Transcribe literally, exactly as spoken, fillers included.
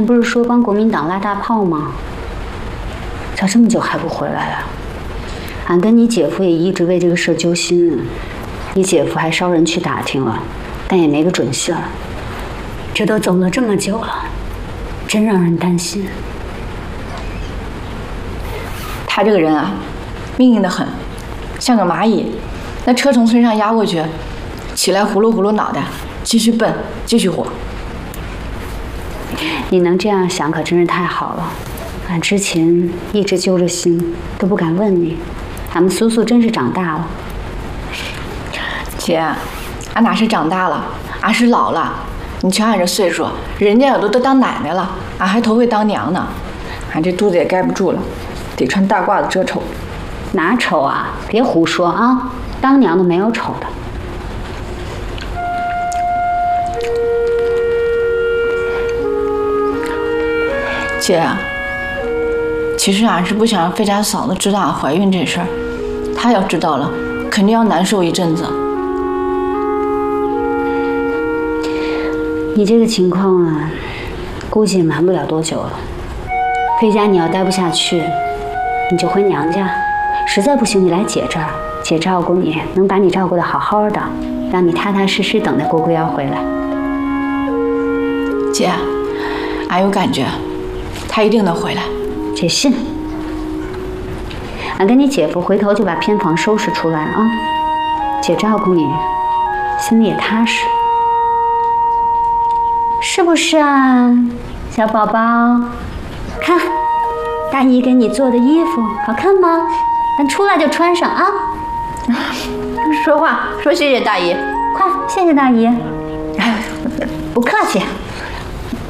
前不是说帮国民党拉大炮吗？咋这么久还不回来啊？俺跟你姐夫也一直为这个事揪心呢。你姐夫还捎人去打听了，但也没个准信儿。这都走了这么久了，真让人担心。 他这个人啊，命硬得很，像个蚂蚁。那车从身上压过去，起来呼噜呼噜脑袋，继续奔，继续活。 你能这样想，可真是太好了。俺之前一直揪着心，都不敢问你。俺们苏苏真是长大了。 姐，俺哪是长大了，俺是老了。你瞧俺这岁数，人家有的都当奶奶了，俺还头回当娘呢。俺这肚子也盖不住了，得穿大褂子遮丑。 哪丑啊？别胡说啊！当娘的没有丑的。 姐，其实俺是不想让费家嫂子知道俺怀孕这事儿，她要知道了，肯定要难受一阵子。 你这个情况啊，估计也瞒不了多久了。费家你要待不下去，你就回娘家；实在不行，你来姐这儿，姐照顾你，能把你照顾得好好的，让你踏踏实实等待郭桂瑶回来。 姐，俺有感觉，她一定能回来。 姐信。俺跟你姐夫回头就把偏房收拾出来啊，姐照顾你，心里也踏实。是不是啊，小宝宝？看，大姨给你做的衣服好看吗？咱出来就穿上啊！ 说话说谢谢大姨， 快谢谢大姨。不客气。